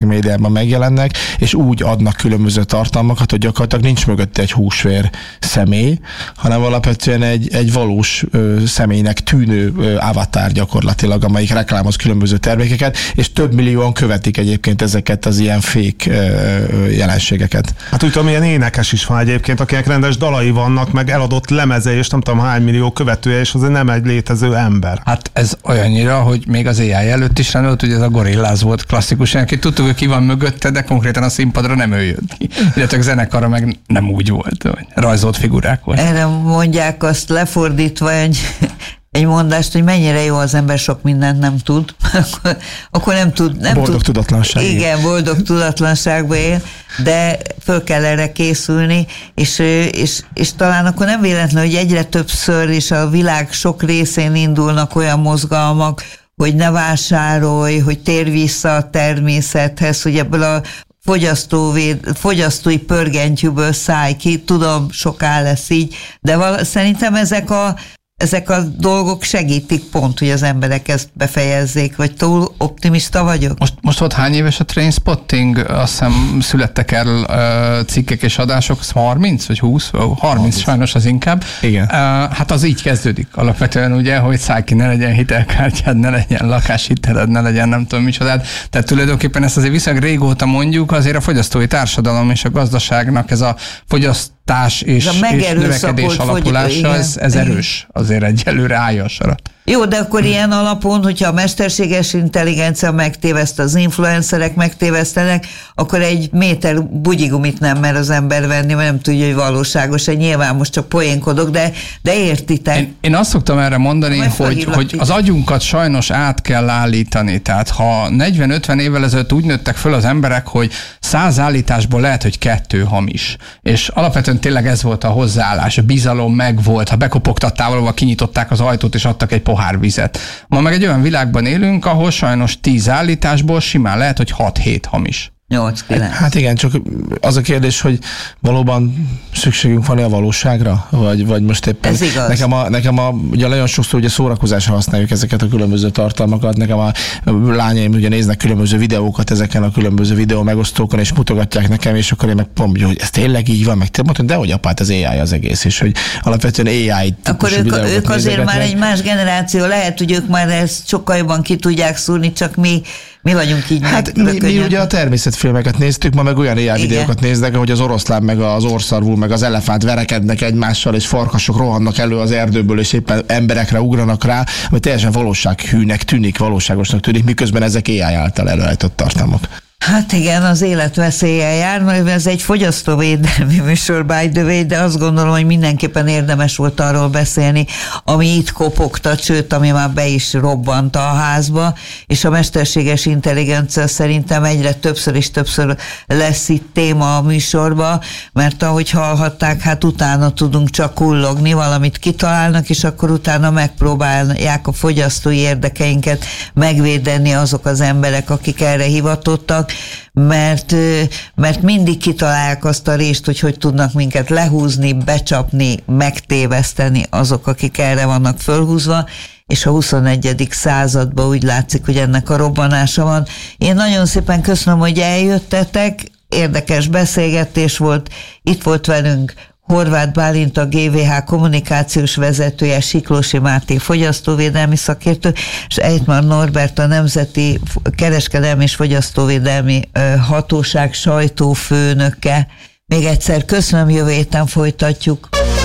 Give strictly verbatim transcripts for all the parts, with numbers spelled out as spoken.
médiában megjelennek, és úgy adnak különböző tartalmakat, hogy gyakorlatilag nincs mögötte egy húsvér személy, hanem alapvetően egy, egy valós ö, személynek tűnő ö, avatár gyakorlatilag, amelyik reklámoz különböző termékeket, és több millióan követik egyébként ezeket az ilyen fake ö, jelenségeket. Hát úgy tudom, ilyen énekes is van egyébként, akinek rendes dalai vannak, meg eladott lemeze, és nem tudom hány millió követője, és azért nem egy létező ember. Hát ez olyannyira, hogy még az á i előtt is lenne, hogy ez a Gorillaz volt klasszikusan, aki tudtuk, hogy ki van mögötte, de konkrétan a színpadra nem ő jött ki. Illetve a zenekarra meg nem úgy volt, hogy rajzolt figurák volt. Erre mondják azt lefordítva egy, egy mondást, hogy mennyire jó az ember sok mindent nem tud, akkor, akkor nem tud. Nem boldog tud, tudatlanság. Igen, boldog tudatlanságba él, de föl kell erre készülni, és, és, és talán akkor nem véletlen, hogy egyre többször és a világ sok részén indulnak olyan mozgalmak, hogy ne vásárolj, hogy térj vissza a természethez, hogy ebből a fogyasztóvéd, fogyasztói pörgentyűből szállj ki, tudom, soká lesz így, de val- szerintem ezek a Ezek a dolgok segítik pont, hogy az emberek ezt befejezzék, vagy túl optimista vagyok? Most, most volt hány éves a Trainspotting? Azt hiszem születtek erről uh, cikkek és adások, harminc vagy húsz? harminc, harminc sajnos az inkább. Igen. Uh, hát az így kezdődik alapvetően, ugye, hogy szállj ki, ne legyen hitelkártyád, ne legyen lakáshiteled, ne legyen nem tudom micsodád. Tehát tulajdonképpen ezt azért viszonylag régóta mondjuk, azért a fogyasztói társadalom és a gazdaságnak ez a fogyaszt és, és növekedés alakulása, ez, ez erős, azért egyelőre állja a sarat. Jó, de akkor ilyen alapon, hogyha a mesterséges intelligencia megtéveszt, az influencerek megtévesztenek, akkor egy méter bugyigumit nem mer az ember venni, mert nem tudja, hogy valóságos, nyilván most csak poénkodok, de, de értitek. Én, én azt szoktam erre mondani, hogy, hogy az agyunkat sajnos át kell állítani. Tehát ha negyven-ötven évvel ezelőtt úgy nőttek föl az emberek, hogy száz állításból lehet, hogy kettő hamis. És alapvetően tényleg ez volt a hozzáállás, a bizalom megvolt, ha bekopogtattál valahol, kinyitották az ajtót és adtak egy pohár vizet. Ma meg egy olyan világban élünk, ahol sajnos tíz állításból simán lehet, hogy hat-hét hamis. nyolc kilenc. Hát igen, csak az a kérdés, hogy valóban szükségünk van-e a valóságra? Vagy, vagy most éppen... Ez igaz. Nekem, a, nekem a, ugye nagyon sokszor ugye szórakozásra használjuk ezeket a különböző tartalmakat. Nekem a lányaim ugye néznek különböző videókat ezeken a különböző videó megosztókon, és mutogatják nekem, és akkor én meg mondjuk, hogy ez tényleg így van, meg te mondtad, de hogy apát, az á i az egész, és hogy alapvetően á i akkor ők, ők azért már egy más generáció, lehet, hogy ők már ezt sokkal jobban ki tudják szúrni, csak mi Mi vagyunk így. Hát mi, mi ugye a természetfilmeket néztük, ma meg olyan á i videókat néznek, hogy az oroszlán, meg az orszarvú, meg az elefánt verekednek egymással, és farkasok rohannak elő az erdőből, és éppen emberekre ugranak rá, ami teljesen valósághűnek tűnik, valóságosnak tűnik, miközben ezek á i által előállított tartalmak. Hát igen, az élet veszéllyel jár, mert ez egy fogyasztóvédelmi műsor, by the way, de azt gondolom, hogy mindenképpen érdemes volt arról beszélni, ami itt kopogtat, sőt, ami már be is robbant a házba, és a mesterséges intelligencia szerintem egyre többször és többször lesz itt téma a műsorba, mert ahogy hallhatták, hát utána tudunk csak kullogni, valamit kitalálnak, és akkor utána megpróbálják a fogyasztói érdekeinket megvédeni azok az emberek, akik erre hivatottak, mert, mert mindig kitalálják azt a rést, hogy hogy tudnak minket lehúzni, becsapni, megtéveszteni azok, akik erre vannak fölhúzva, és a huszonegyedik században úgy látszik, hogy ennek a robbanása van. Én nagyon szépen köszönöm, hogy eljöttetek, érdekes beszélgetés volt, itt volt velünk Horváth Bálint, a gé vé há kommunikációs vezetője, Siklósi Máté fogyasztóvédelmi szakértő, és Ejtmar Norbert, a Nemzeti Kereskedelmi és Fogyasztóvédelmi Hatóság sajtófőnöke. Még egyszer köszönöm, jövő héten folytatjuk.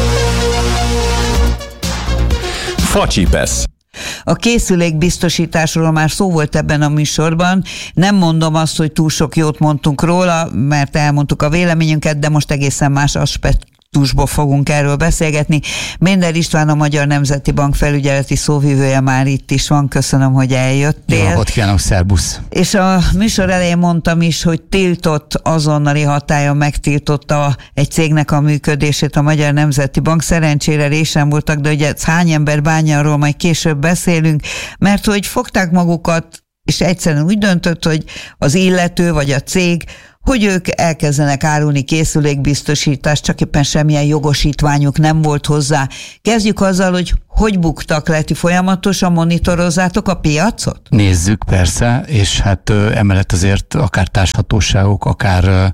Facsipesz. A készülékbiztosításról már szó volt ebben a műsorban. Nem mondom azt, hogy túl sok jót mondtunk róla, mert elmondtuk a véleményünket, de most egészen más aspektusból fogunk erről beszélgetni. Bénder István, a Magyar Nemzeti Bank felügyeleti szóvivője már itt is van. Köszönöm, hogy eljöttél. Jó napot kívánok, szerbusz! És a műsor elején mondtam is, hogy tiltott, azonnali hatállyal megtiltotta egy cégnek a működését a Magyar Nemzeti Bank. Szerencsére résen voltak, de ugye hány ember bánja, arról majd később beszélünk, mert hogy fogták magukat, és egyszerűen úgy döntött, hogy az illető vagy a cég, hogy ők elkezdenek árulni készülékbiztosítást, csak éppen semmilyen jogosítványuk nem volt hozzá. Kezdjük azzal, hogy hogy buktak le, ti folyamatosan monitorozzátok a piacot? Nézzük, persze, és hát emellett azért akár társhatóságok, akár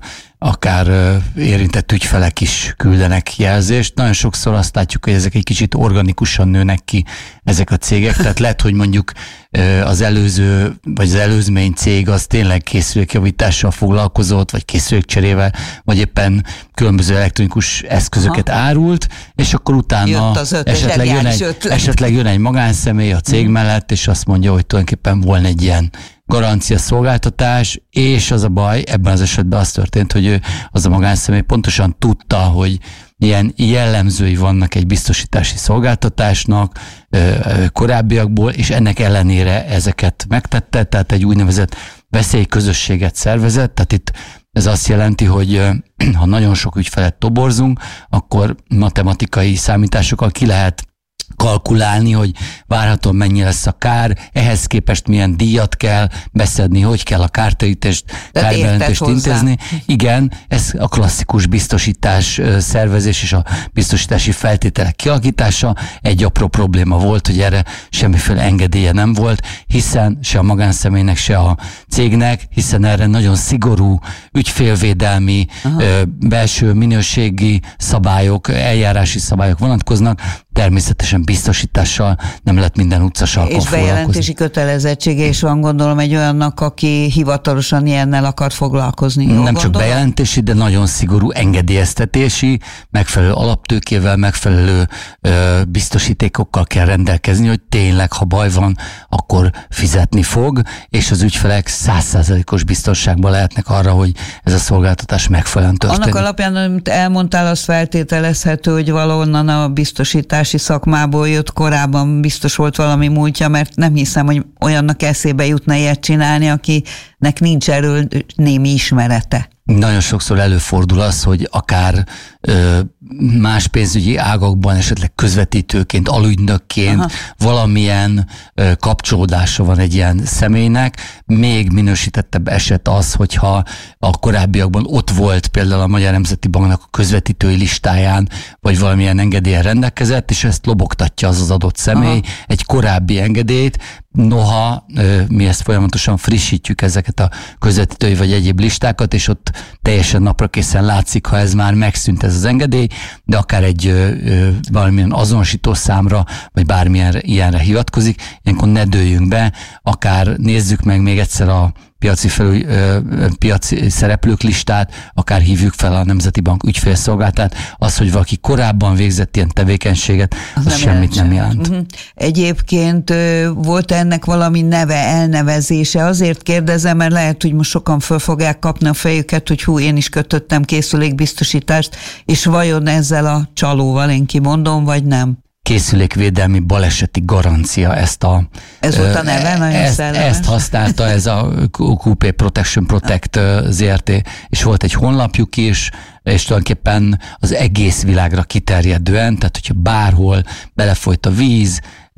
akár érintett ügyfelek is küldenek jelzést. Nagyon sokszor azt látjuk, hogy ezek egy kicsit organikusan nőnek ki ezek a cégek, tehát lehet, hogy mondjuk az előző, vagy az előzmény cég az tényleg készülékjavítással foglalkozott, vagy készülékcserével, vagy éppen különböző elektronikus eszközöket Aha. árult, és akkor utána esetleg jön, egy, esetleg jön egy magánszemély a cég hmm. mellett, és azt mondja, hogy tulajdonképpen volna egy ilyen garancia szolgáltatás, és az a baj, ebben az esetben az történt, hogy ő, az a magánszemély pontosan tudta, hogy ilyen jellemzői vannak egy biztosítási szolgáltatásnak ö, ö, korábbiakból, és ennek ellenére ezeket megtette, tehát egy úgynevezett veszélyközösséget szervezett, tehát itt ez azt jelenti, hogy ö, ha nagyon sok ügyfelet toborzunk, akkor matematikai számításokkal ki lehet kalkulálni, hogy várhatóan mennyi lesz a kár, ehhez képest milyen díjat kell beszedni, hogy kell a kártérítést, kárbejelentést intézni. Igen, ez a klasszikus biztosítás szervezés és a biztosítási feltételek kialakítása. Egy apró probléma volt, hogy erre semmiféle engedélye nem volt, hiszen se a magánszemélynek, se a cégnek, hiszen erre nagyon szigorú ügyfélvédelmi, Aha. belső minőségi szabályok, eljárási szabályok vonatkoznak, természetesen biztosítással nem lehet minden utcasarkon És bejelentési kötelezettsége is van, gondolom, egy olyannak, aki hivatalosan ilyennel akar foglalkozni. Nem gondolom? Csak bejelentési, de nagyon szigorú engedélyeztetési, megfelelő alaptőkével, megfelelő ö, biztosítékokkal kell rendelkezni, hogy tényleg, ha baj van, akkor fizetni fog, és az ügyfelek száz százalékos biztonságban lehetnek arra, hogy ez a szolgáltatás megfelelően történik. Annak alapján, amit elmondtál, az feltételezhető, hogy valahonnan a biztosítási szakmából jött, korábban biztos volt valami múltja, mert nem hiszem, hogy olyannak eszébe jutna ilyet csinálni, akinek nincs erről némi ismerete. Nagyon sokszor előfordul az, hogy akár ö, más pénzügyi ágakban, esetleg közvetítőként, alügynökként Aha. valamilyen ö, kapcsolódása van egy ilyen személynek. Még minősítettebb eset az, hogyha a korábbiakban ott volt például a Magyar Nemzeti Banknak a közvetítői listáján, vagy valamilyen engedélyen rendelkezett, és ezt lobogtatja az az adott személy, Aha. egy korábbi engedélyt. Noha mi ezt folyamatosan frissítjük, ezeket a közvetítői vagy egyéb listákat, és ott teljesen naprakészen látszik, ha ez már megszűnt ez az engedély, de akár egy ö, ö, valamilyen azonosító számra, vagy bármilyen ilyenre hivatkozik, ilyenkor ne dőljünk be, akár nézzük meg még egyszer a piaci, felül, ö, piaci szereplők listát, akár hívjuk fel a Nemzeti Bank ügyfélszolgálatát, az, hogy valaki korábban végzett ilyen tevékenységet, az, az nem semmit jelent. nem jelent. Uh-huh. Egyébként ö, volt ennek valami neve, elnevezése? Azért kérdezem, mert lehet, hogy most sokan föl fogják kapni a fejüket, hogy hú, én is kötöttem készülékbiztosítást, és vajon ezzel a csalóval én kimondom, vagy nem? Készülékvédelmi baleseti garancia, ezt a... Ez volt a neve, nagyon ezt, szellemes. Ezt használta ez a kú pé Protection Protect zé er té, és volt egy honlapjuk is, és tulajdonképpen az egész világra kiterjedően, tehát hogyha bárhol belefolyt a víz,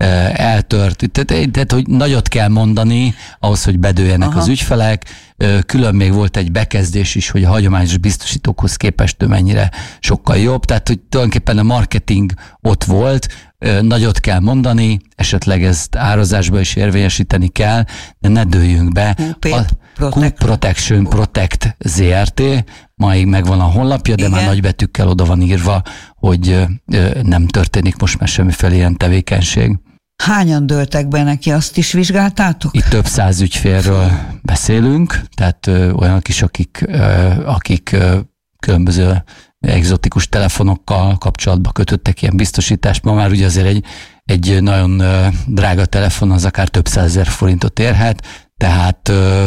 eltört, tehát, tehát hogy nagyot kell mondani ahhoz, hogy bedőljenek Aha. az ügyfelek. Külön még volt egy bekezdés is, hogy a hagyományos biztosítókhoz képest ő mennyire sokkal jobb, tehát hogy tulajdonképpen a marketing ott volt, nagyot kell mondani, esetleg ezt árazásba is érvényesíteni kell, de ne dőljünk be. kú pé Protection Protect zé er té, máig megvan a honlapja, de Igen. már nagybetűkkel oda van írva, hogy nem történik most már semmiféle ilyen tevékenység. Hányan dőltek be neki, azt is vizsgáltátok? Itt több száz ügyfélről beszélünk, tehát ö, olyanok is, akik, ö, akik ö, különböző egzotikus telefonokkal kapcsolatba kötöttek ilyen biztosítást. Ma már ugye azért egy, egy nagyon ö, drága telefon az akár több százezer forintot érhet, tehát ö,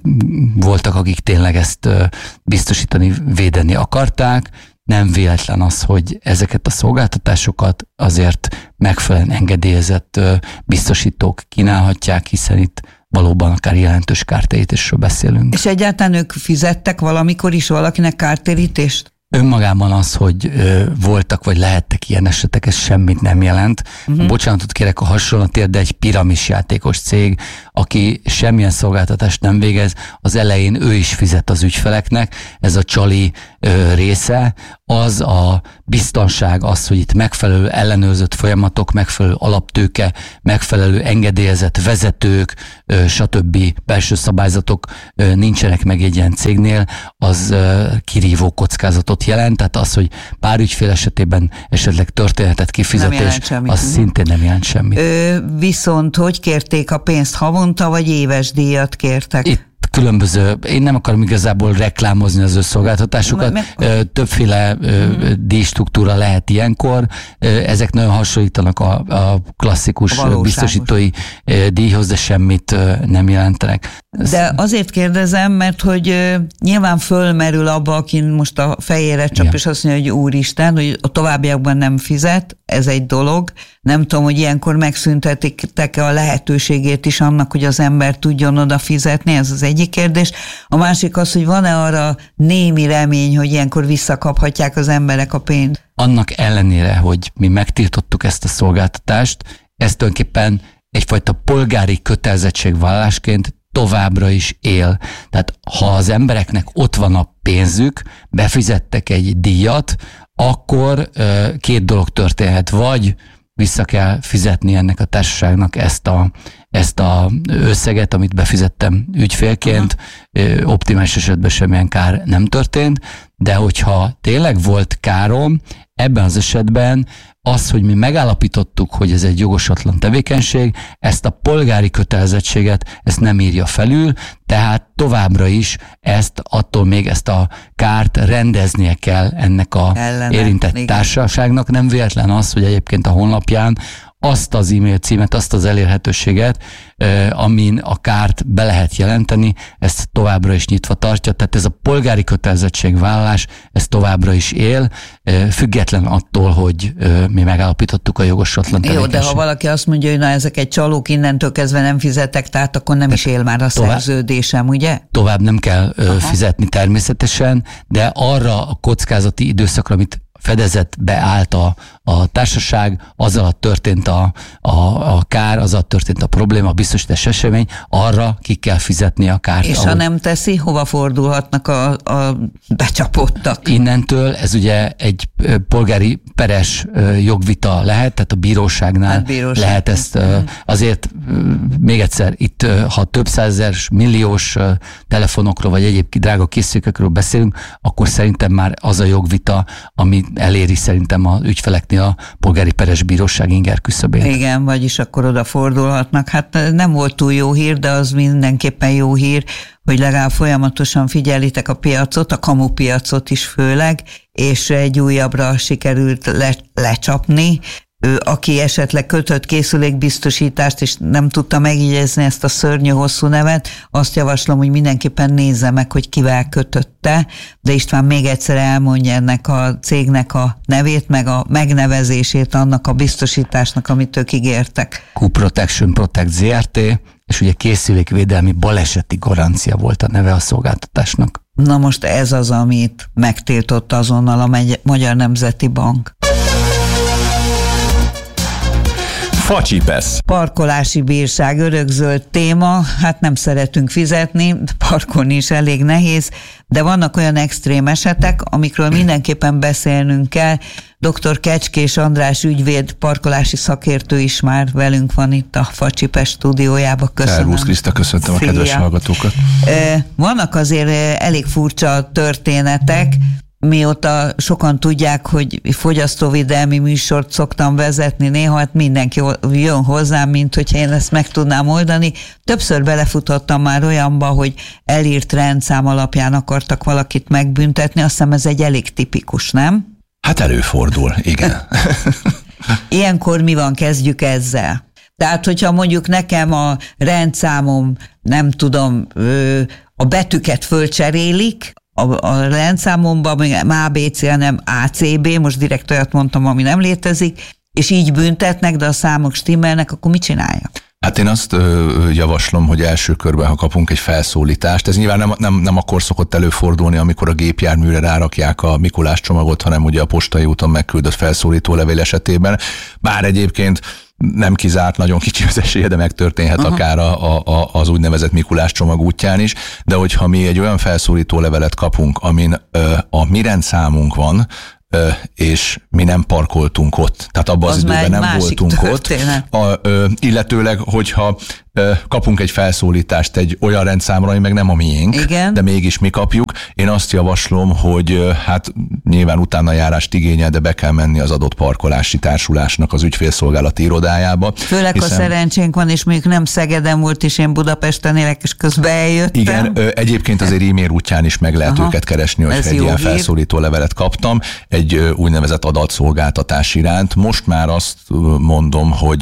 voltak, akik tényleg ezt ö, biztosítani, védeni akarták. Nem véletlen az, hogy ezeket a szolgáltatásokat azért megfelelően engedélyezett biztosítók kínálhatják, hiszen itt valóban akár jelentős kártérítésről beszélünk. És egyáltalán ők fizettek valamikor is valakinek kártérítést? Önmagában az, hogy ö, voltak vagy lehettek ilyen esetek, ez semmit nem jelent. Uh-huh. Bocsánatot kérek a hasonlatért, de egy piramis játékos cég, aki semmilyen szolgáltatást nem végez, az elején ő is fizet az ügyfeleknek, ez a csali ö, része, az a biztonság, az, hogy itt megfelelő ellenőrzött folyamatok, megfelelő alaptőke, megfelelő engedélyezett vezetők, ö, stb. Belső szabályzatok ö, nincsenek meg egy ilyen cégnél, az ö, kirívó kockázatot jelent, tehát az, hogy pár ügyfél esetében esetleg történhetett kifizetés, az szintén nem jelent semmit. Ö, viszont hogy kérték a pénzt, havonta vagy éves díjat kértek? Itt különböző, én nem akarom igazából reklámozni az ő szolgáltatásukat, meg... többféle mm. díjstruktúra lehet ilyenkor, ezek nagyon hasonlítanak a, a klasszikus a biztosítói díjhoz, de semmit nem jelentenek. De azért kérdezem, mert hogy nyilván fölmerül abba, aki most a fejére csap, ja. és azt mondja, hogy úristen, hogy a továbbiakban nem fizet, ez egy dolog. Nem tudom, hogy ilyenkor megszüntetik-e a lehetőségét is annak, hogy az ember tudjon oda fizetni, ez az egyik kérdés. A másik az, hogy van-e arra némi remény, hogy ilyenkor visszakaphatják az emberek a pénzt? Annak ellenére, hogy mi megtiltottuk ezt a szolgáltatást, ez tulajdonképpen egyfajta polgári kötelezettségvállalásként továbbra is él. Tehát ha az embereknek ott van a pénzük, befizettek egy díjat, akkor két dolog történhet. Vagy vissza kell fizetni ennek a társaságnak ezt a, ezt a összeget, amit befizettem ügyfélként. Uh-huh. Optimális esetben semmilyen kár nem történt, de hogyha tényleg volt károm, ebben az esetben az, hogy mi megállapítottuk, hogy ez egy jogosatlan tevékenység, ezt a polgári kötelezettséget, ezt nem írja felül, tehát továbbra is ezt, attól még ezt a kárt rendeznie kell ennek a Ellene, érintett igen. társaságnak. Nem véletlen az, hogy egyébként a honlapján azt az e-mail címet, azt az elérhetőséget, amin a kárt be lehet jelenteni, ezt továbbra is nyitva tartja, tehát ez a polgári kötelezettségvállalás, ez továbbra is él, független attól, hogy mi megállapítottuk a jogosatlan tevékenység. Jó, de ha valaki azt mondja, hogy na ezek egy csalók, innentől kezdve nem fizetek, tehát akkor nem is él már a tovább, szerződésem, ugye? Tovább nem kell Aha. fizetni természetesen, de arra a kockázati időszakra, amit fedezetbe állt a, a társaság, az alatt történt a, a, a kár, az alatt történt a probléma, a biztosítás esemény, arra ki kell fizetni a kárt. És ahogy... ha nem teszi, hova fordulhatnak a, a becsapottak? Innentől ez ugye egy polgári peres jogvita lehet, tehát a bíróságnál hát bíróság. lehet ezt. Azért még egyszer, itt ha több százezer milliós telefonokról, vagy egyéb drága készülékekről beszélünk, akkor szerintem már az a jogvita, ami eléri szerintem az ügyfeleknél a polgári peres bíróság inger küszöbét. Igen, vagyis akkor oda fordulhatnak. Hát nem volt túl jó hír, de az mindenképpen jó hír, hogy legalább folyamatosan figyelitek a piacot, a kamupiacot is főleg, és egy újabbra sikerült le, lecsapni. Ő, aki esetleg kötött készülékbiztosítást, és nem tudta megjegyezni ezt a szörnyű hosszú nevet, azt javaslom, hogy mindenképpen nézze meg, hogy kivel kötötte, de István még egyszer elmondja ennek a cégnek a nevét, meg a megnevezését annak a biztosításnak, amit ők ígértek. Q-Protection Protect zé er té, és ugye készülékvédelmi baleseti garancia volt a neve a szolgáltatásnak. Na most ez az, amit megtiltott azonnal a Magyar Nemzeti Bank. Facsipesz. Parkolási bírság, örökzöld téma, hát nem szeretünk fizetni, parkolni is elég nehéz, de vannak olyan extrém esetek, amikről mindenképpen beszélnünk kell. doktor Kecskés András ügyvéd, parkolási szakértő is már velünk van itt a Facsipesz stúdiójában. Köszönöm. Szervusz Kriszta, köszöntöm Szia. a kedves hallgatókat. Vannak azért elég furcsa történetek, mióta sokan tudják, hogy fogyasztóvédelmi műsort szoktam vezetni, néha hát mindenki jön hozzám, mint hogyha én ezt meg tudnám oldani. Többször belefutottam már olyanba, hogy elírt rendszám alapján akartak valakit megbüntetni, azt hiszem ez egy elég tipikus, nem? Hát előfordul, igen. Ilyenkor mi van, kezdjük ezzel. Tehát, hogyha mondjuk nekem a rendszámom, nem tudom, a betűket fölcserélik, a, a rendszámomban á bé cé, hanem á cé bé, most direkt olyat mondtam, ami nem létezik, és így büntetnek, de a számok stimmelnek, akkor mit csináljak? Hát én azt ö, javaslom, hogy első körben, ha kapunk egy felszólítást, ez nyilván nem, nem, nem akkor szokott előfordulni, amikor a gépjárműre rárakják a Mikulás csomagot, hanem ugye a postai úton megküldött felszólító levél esetében. Bár egyébként nem kizárt, nagyon kicsi az esélye, de megtörténhet Aha. akár a, a, az úgynevezett Mikulás csomag útján is, de hogyha mi egy olyan felszólító levelet kapunk, amin ö, a mi rendszámunk van, Ö, és mi nem parkoltunk ott, tehát abban az, az időben nem voltunk történet. ott, a, ö, illetőleg, hogyha ö, kapunk egy felszólítást egy olyan rendszámra, ami meg nem a miénk, Igen. de mégis mi kapjuk, én azt javaslom, hogy ö, hát nyilván utána járást igényel, de be kell menni az adott parkolási társulásnak az ügyfélszolgálati irodájába. Főleg, hiszen... ha szerencsénk van, és mondjuk nem Szegeden volt, és én Budapesten élek, és közben eljöttem. Igen, ö, egyébként azért e-mail útján is meg lehet Aha. őket keresni, hogy egy ilyen hír. felszólító levelet kaptam, egy úgynevezett adatszolgáltatás iránt. Most már azt mondom, hogy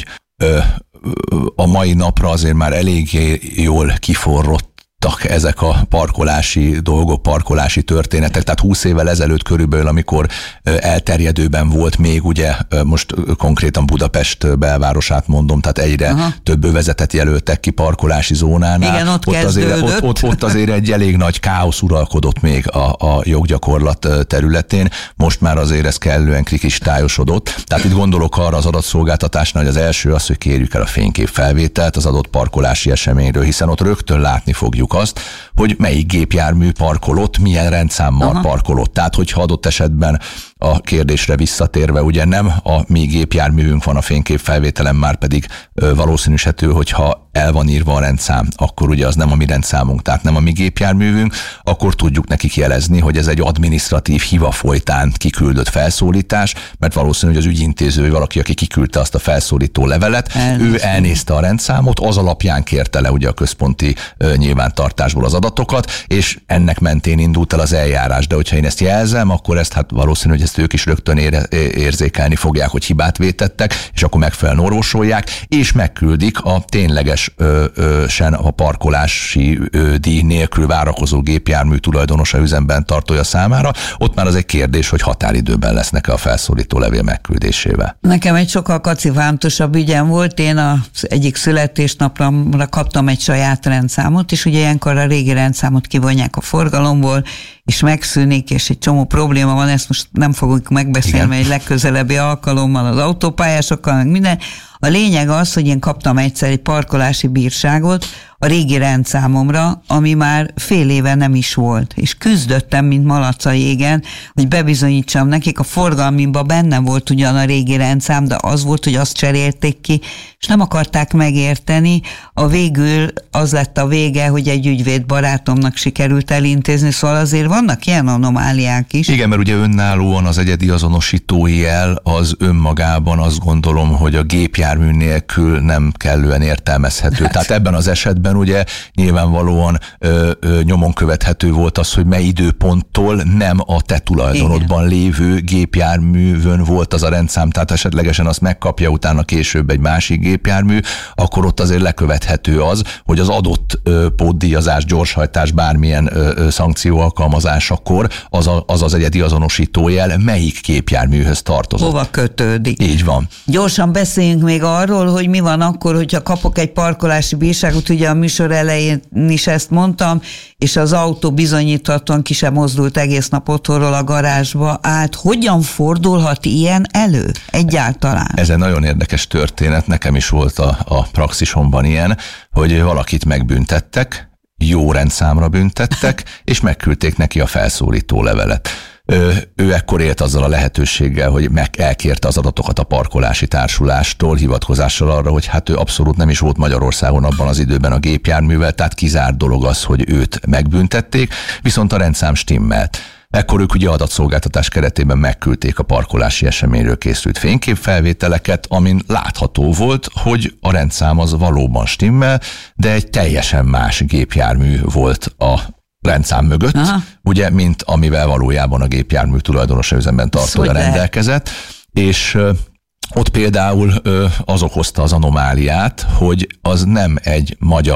a mai napra azért már eléggé jól kiforrott ezek a parkolási dolgok, parkolási történetek, tehát húsz évvel ezelőtt körülbelül, amikor elterjedőben volt még, ugye most konkrétan Budapest belvárosát mondom, tehát egyre Aha. több övezetet jelöltek ki parkolási zónánál. Igen, ott, ott, azért, ott, ott, ott azért egy elég nagy káosz uralkodott még a, a joggyakorlat területén, most már azért ez kellően kristályosodott. Tehát itt gondolok arra az adatszolgáltatásnál, hogy az első az, hogy kérjük el a fényképfelvételt az adott parkolási eseményről, hiszen ott rögtön látni fogjuk azt, hogy melyik gépjármű parkolott, milyen rendszámmal Aha. parkolott. Tehát, hogyha adott esetben a kérdésre visszatérve, ugye nem a mi gépjárművünk van a fényképfelvételen, már pedig ö, valószínűsíthető, hogyha el van írva a rendszám, akkor ugye az nem a mi rendszámunk, tehát nem a mi gépjárművünk, akkor tudjuk nekik jelezni, hogy ez egy adminisztratív hiba folytán kiküldött felszólítás, mert valószínű, hogy az ügyintéző, vagy valaki, aki kiküldte azt a felszólító levelet, Elnézést. ő elnézte a rendszámot, az alapján kérte le ugye a központi ö, nyilvántartásból az adatokat, és ennek mentén indult el az eljárás. De hogyha én ezt jelzem, akkor ezt hát valószínű, hogy ezt ők is rögtön ére, érzékelni fogják, hogy hibát vétettek, és akkor megfelelően orvosolják, és megküldik a tényleges Ö, ö, sen a parkolási ö, díj nélkül várakozó gépjármű tulajdonosa, üzemben tartója számára. Ott már az egy kérdés, hogy határidőben lesznek-e a felszólító levél megküldésével. Nekem egy sokkal kacifántosabb ügyem volt. Én az egyik születésnapra kaptam egy saját rendszámot, és ugye ilyenkor a régi rendszámot kivonják a forgalomból, és megszűnik, és egy csomó probléma van, ezt most nem fogunk megbeszélni, mert egy legközelebbi alkalommal az autópályásokkal, meg minden. A lényeg az, hogy én kaptam egyszer egy parkolási bírságot a régi rendszámomra, ami már fél éve nem is volt. És küzdöttem, mint malac a jégen, hogy bebizonyítsam nekik, a forgalmimban benne volt ugyan a régi rendszám, de az volt, hogy azt cserélték ki, és nem akarták megérteni. A végül az lett a vége, hogy egy ügyvéd barátomnak sikerült elintézni, szóval azért vannak ilyen anomáliák is. Igen, mert ugye önállóan az egyedi azonosítói jel az önmagában azt gondolom, hogy a gépjármű nélkül nem kellően értelmezhető. Hát. Tehát ebben az esetben ugye nyilvánvalóan ö, ö, nyomon követhető volt az, hogy mely időponttól nem a te tulajdonodban Igen. lévő gépjárművön volt az a rendszám, tehát esetlegesen azt megkapja utána később egy másik gépjármű, akkor ott azért lekövethető az, hogy az adott ö, pótdíjazás, gyorshajtás, bármilyen ö, ö, szankció alkalmazásakor az, a, az az egyedi azonosítójel melyik gépjárműhöz tartozott. Hova kötődik. Így van. Gyorsan beszéljünk még arról, hogy mi van akkor, hogyha kapok egy parkolási bírságot, ugye a műsor elején is ezt mondtam, és az autó bizonyíthatóan ki sem mozdult egész nap otthonról a garázsba állt. Hogyan fordulhat ilyen elő egyáltalán? Ez egy nagyon érdekes történet, nekem is volt a, a praxisomban ilyen, hogy valakit megbüntettek, jó rendszámra büntettek, és megküldték neki a felszólító levelet. Ő, ő ekkor élt azzal a lehetőséggel, hogy meg elkérte az adatokat a parkolási társulástól, hivatkozással arra, hogy hát ő abszolút nem is volt Magyarországon abban az időben a gépjárművel, tehát kizárt dolog az, hogy őt megbüntették, viszont a rendszám stimmelt. Ekkor ők ugye adatszolgáltatás keretében megküldték a parkolási eseményről készült fényképfelvételeket, amin látható volt, hogy a rendszám az valóban stimmel, de egy teljesen más gépjármű volt a rendszám mögött, Aha. ugye, mint amivel valójában a gépjármű tulajdonosa üzemben tartója rendelkezett, és ö, ott például ö, az okozta az anomáliát, hogy az nem egy magyar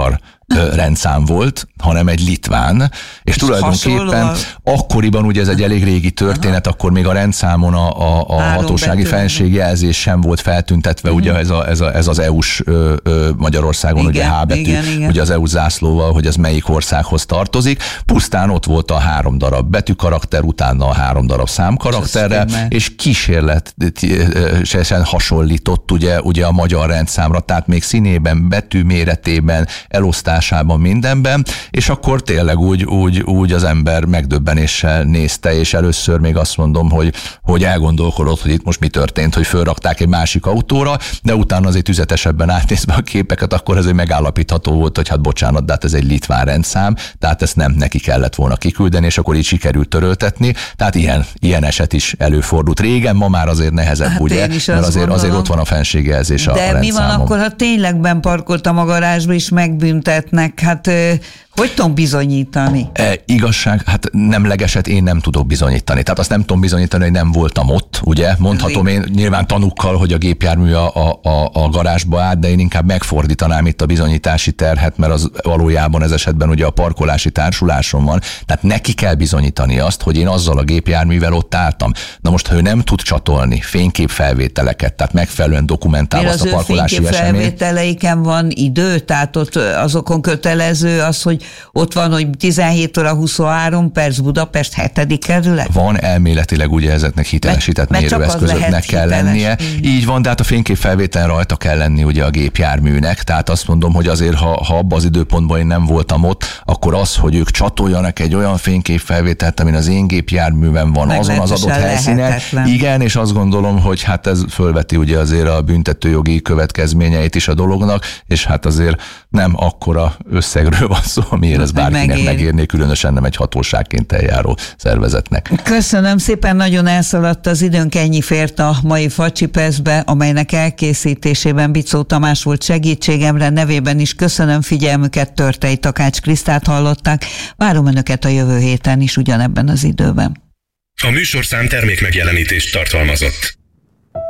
rendszám volt, hanem egy litván, és, és tulajdonképpen hasonló... akkoriban, ugye ez egy elég régi történet, aha. akkor még a rendszámon a, a, a hatósági fenségjelzés sem volt feltüntetve, uh-huh. ugye ez, a, ez, a, ez az é u-s ö, ö, Magyarországon, igen, ugye H betű, igen, igen. ugye az é u zászlóval, hogy ez melyik országhoz tartozik, pusztán ott volt a három darab betűkarakter, utána a három darab számkarakterre, és kísérletesen hasonlított ugye, ugye a magyar rendszámra, tehát még színében, betű méretében, elosztásában, mindenben, és akkor tényleg úgy, úgy, úgy az ember megdöbbenéssel nézte, és először még azt mondom, hogy, hogy elgondolkodott, hogy itt most mi történt, hogy fölrakták egy másik autóra, de utána azért tüzetesebben átnézve a képeket, akkor azért megállapítható volt, hogy hát bocsánat, de hát ez egy litván rendszám, tehát ezt nem neki kellett volna kiküldeni, és akkor így sikerült töröltetni, tehát ilyen, ilyen eset is előfordult. Régen, ma már azért nehezebb, hát ugye, mert azért, azért ott van a fenségjelzés a rendszámon. De mi van akkor, ha tényleg benn parkoltam a garázsba, és megbüntetnek? Hát hogy tudom bizonyítani? E, igazság, hát nemlegeset én nem tudok bizonyítani. Tehát azt nem tudom bizonyítani, hogy nem voltam ott, ugye? Mondhatom én nyilván tanukkal, hogy a gépjármű a, a, a garázsba állt, de én inkább megfordítanám itt a bizonyítási terhet, mert az valójában ez esetben ugye a parkolási társuláson van. Tehát neki kell bizonyítani azt, hogy én azzal a gépjárművel ott álltam. Na most, ha ő nem tud csatolni fényképfelvételeket, tehát megfelelően dokumentálva azt a parkolási eseményt. Fényképfelvételeiken van idő, tehát ott azokon kötelező az, hogy ott van, hogy tizenhét óra huszonhárom perc Budapest hetedik kerület? Van elméletileg ugye ezeknek hitelesített mérőeszközöknek kell hiteles. lennie. Igen. Így van, de hát a fényképfelvétel rajta kell lenni ugye a gépjárműnek. Tehát azt mondom, hogy azért, ha, ha abban az időpontban én nem voltam ott, akkor az, hogy ők csatoljanak egy olyan fényképfelvételt, amin az én gépjárművem van azon az adott helyszínen. Igen, és azt gondolom, hogy hát ez fölveti ugye azért a büntetőjogi következményeit is a dolognak, és hát azért nem akkora összegről van szó, amiért ez bárkinek megér. megérné, különösen nem egy hatóságként eljáró szervezetnek. Köszönöm szépen, nagyon elszaladt az időnk, ennyi fért a mai Facsi Percbe, amelynek elkészítésében Bicó Tamás volt segítségemre, nevében is köszönöm figyelmüket, Törtei Takács Krisztát hallották, várom Önöket a jövő héten is ugyanebben az időben. A műsorszám termékmegjelenítést tartalmazott.